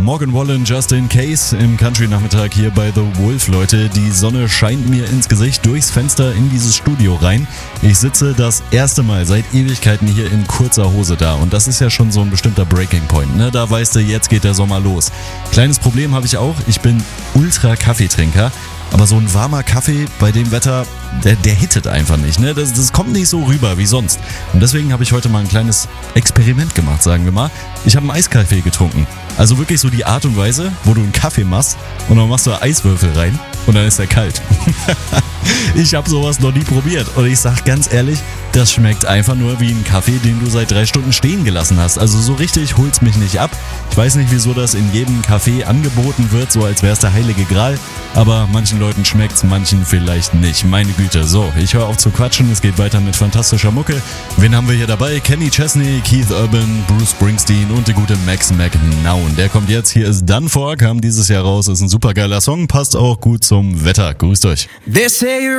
Morgan Wallen, Just in Case im Country-Nachmittag hier bei The Wolf, Leute. Die Sonne scheint mir ins Gesicht durchs Fenster in dieses Studio rein. Ich sitze das erste Mal seit Ewigkeiten hier in kurzer Hose da und das ist ja schon so ein bestimmter Breaking Point, ne? Da weißt du, jetzt geht der Sommer los. Kleines Problem habe ich auch, ich bin Ultra-Kaffeetrinker. Aber so ein warmer Kaffee bei dem Wetter, der hittet einfach nicht, ne? Das kommt nicht so rüber wie sonst. Und deswegen habe ich heute mal ein kleines Experiment gemacht, sagen wir mal. Ich habe einen Eiskaffee getrunken. Also wirklich so die Art und Weise, wo du einen Kaffee machst und dann machst du Eiswürfel rein und dann ist er kalt. Ich habe sowas noch nie probiert und ich sag ganz ehrlich, das schmeckt einfach nur wie ein Kaffee, den du seit 3 Stunden stehen gelassen hast. Also so richtig holt's mich nicht ab. Ich weiß nicht, wieso das in jedem Café angeboten wird, so als wäre es der heilige Gral. Aber manchen Leuten schmeckt's, manchen vielleicht nicht. Meine Güte. So, ich höre auf zu quatschen. Es geht weiter mit fantastischer Mucke. Wen haben wir hier dabei? Kenny Chesney, Keith Urban, Bruce Springsteen und der gute Max McNown. Der kommt jetzt. Hier ist Done For, kam dieses Jahr raus. Ist ein supergeiler Song, passt auch gut zum Wetter. Grüßt euch.